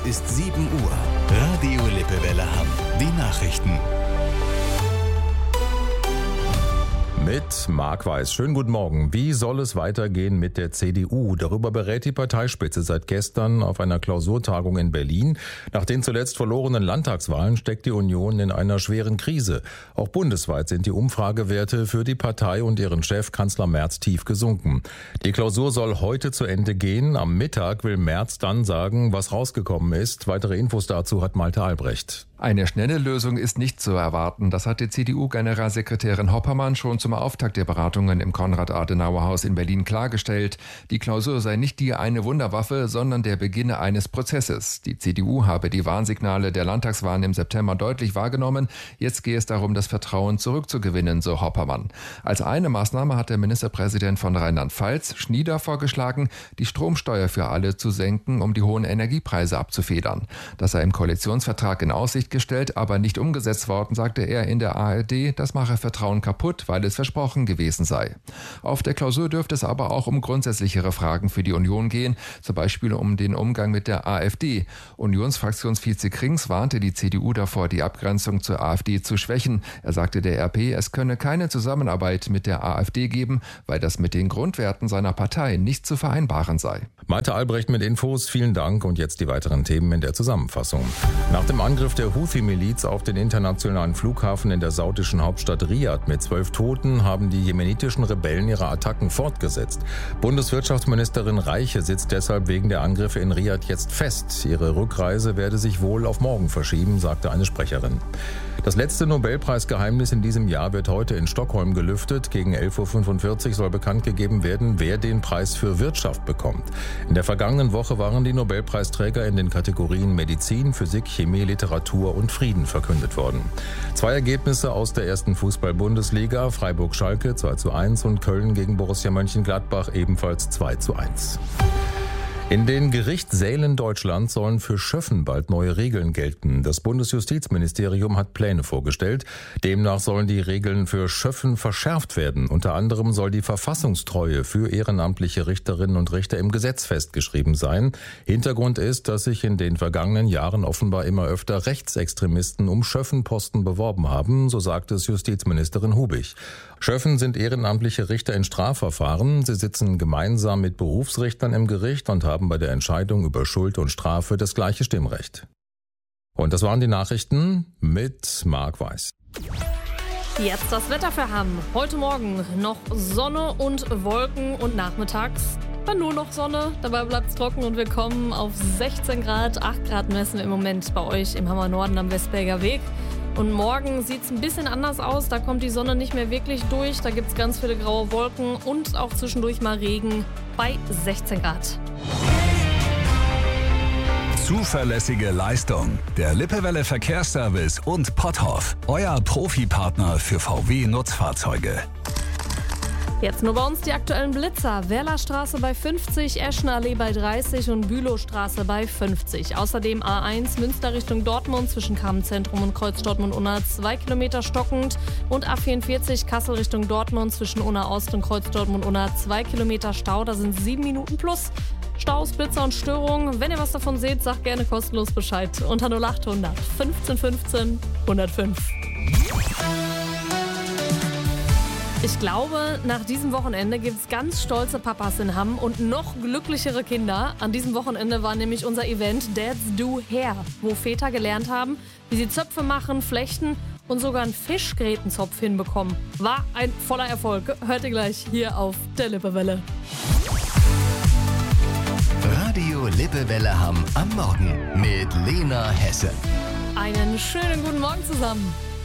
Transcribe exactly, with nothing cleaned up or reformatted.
ist sieben Uhr. Radio Lippewelle Hamm. Die Nachrichten. Mit Marc Weiß. Schönen guten Morgen. Wie soll es weitergehen mit der C D U? Darüber berät die Parteispitze seit gestern auf einer Klausurtagung in Berlin. Nach den zuletzt verlorenen Landtagswahlen steckt die Union in einer schweren Krise. Auch bundesweit sind die Umfragewerte für die Partei und ihren Chef Kanzler Merz tief gesunken. Die Klausur soll heute zu Ende gehen. Am Mittag will Merz dann sagen, was rausgekommen ist. Weitere Infos dazu hat Malte Albrecht. Eine schnelle Lösung ist nicht zu erwarten. Das hat die C D U-Generalsekretärin Hoppermann schon zum Auftakt der Beratungen im Konrad-Adenauer-Haus in Berlin klargestellt. Die Klausur sei nicht die eine Wunderwaffe, sondern der Beginn eines Prozesses. Die C D U habe die Warnsignale der Landtagswahlen im September deutlich wahrgenommen. Jetzt gehe es darum, das Vertrauen zurückzugewinnen, so Hoppermann. Als eine Maßnahme hat der Ministerpräsident von Rheinland-Pfalz, Schnieder, vorgeschlagen, die Stromsteuer für alle zu senken, um die hohen Energiepreise abzufedern. Das sei im Koalitionsvertrag in Aussicht gestellt, aber nicht umgesetzt worden, sagte er in der A R D. Das mache Vertrauen kaputt, weil es versprochen gewesen sei. Auf der Klausur dürfte es aber auch um grundsätzlichere Fragen für die Union gehen, zum Beispiel um den Umgang mit der AfD. Unionsfraktionsvize Krings warnte die C D U davor, die Abgrenzung zur AfD zu schwächen. Er sagte der R P, es könne keine Zusammenarbeit mit der AfD geben, weil das mit den Grundwerten seiner Partei nicht zu vereinbaren sei. Malte Albrecht mit Infos, vielen Dank und jetzt die weiteren Themen in der Zusammenfassung. Nach dem Angriff der Houthi-Miliz auf den internationalen Flughafen in der saudischen Hauptstadt Riad mit zwölf Toten haben die jemenitischen Rebellen ihre Attacken fortgesetzt. Bundeswirtschaftsministerin Reiche sitzt deshalb wegen der Angriffe in Riad jetzt fest. Ihre Rückreise werde sich wohl auf morgen verschieben, sagte eine Sprecherin. Das letzte Nobelpreisgeheimnis in diesem Jahr wird heute in Stockholm gelüftet. Gegen elf Uhr fünfundvierzig soll bekannt gegeben werden, wer den Preis für Wirtschaft bekommt. In der vergangenen Woche waren die Nobelpreisträger in den Kategorien Medizin, Physik, Chemie, Literatur und Frieden verkündet worden. Zwei Ergebnisse aus der ersten Fußball-Bundesliga, Freiburg-Schalke zwei zu eins und Köln gegen Borussia Mönchengladbach ebenfalls zwei zu eins. In den Gerichtssälen Deutschlands sollen für Schöffen bald neue Regeln gelten. Das Bundesjustizministerium hat Pläne vorgestellt. Demnach sollen die Regeln für Schöffen verschärft werden. Unter anderem soll die Verfassungstreue für ehrenamtliche Richterinnen und Richter im Gesetz festgeschrieben sein. Hintergrund ist, dass sich in den vergangenen Jahren offenbar immer öfter Rechtsextremisten um Schöffenposten beworben haben, so sagt es Justizministerin Hubig. Schöffen sind ehrenamtliche Richter in Strafverfahren. Sie sitzen gemeinsam mit Berufsrichtern im Gericht und haben bei der Entscheidung über Schuld und Strafe das gleiche Stimmrecht. Und das waren die Nachrichten mit Marc Weiß. Jetzt das Wetter für Hamm. Heute Morgen noch Sonne und Wolken und nachmittags dann nur noch Sonne. Dabei bleibt es trocken und wir kommen auf sechzehn Grad. acht Grad messen wir im Moment bei euch im Hammer Norden am Westberger Weg. Und morgen sieht es ein bisschen anders aus. Da kommt die Sonne nicht mehr wirklich durch. Da gibt es ganz viele graue Wolken und auch zwischendurch mal Regen bei sechzehn Grad. Zuverlässige Leistung. Der Lippewelle Verkehrsservice und Potthoff. Euer Profipartner für V W-Nutzfahrzeuge. Jetzt nur bei uns die aktuellen Blitzer. Werlerstraße bei fünfzig, Eschenallee bei dreißig und Bülowstraße bei fünfzig. Außerdem A eins Münster Richtung Dortmund zwischen Kammenzentrum und Kreuz Dortmund-Unna zwei Kilometer stockend und A vierundvierzig Kassel Richtung Dortmund zwischen Unna Ost und Kreuz Dortmund-Unna zwei Kilometer Stau. Da sind sieben Minuten plus. Staus, Blitzer und Störungen. Wenn ihr was davon seht, sagt gerne kostenlos Bescheid unter null acht hundert fünfzehn fünfzehn hundertfünf. Ich glaube, nach diesem Wochenende gibt es ganz stolze Papas in Hamm und noch glücklichere Kinder. An diesem Wochenende war nämlich unser Event Dads Do Hair, wo Väter gelernt haben, wie sie Zöpfe machen, flechten und sogar einen Fischgrätenzopf hinbekommen. War ein voller Erfolg. Hört ihr gleich hier auf der Lippewelle. Radio Lippewelle Hamm am Morgen mit Lena Hesse. Einen schönen guten Morgen zusammen.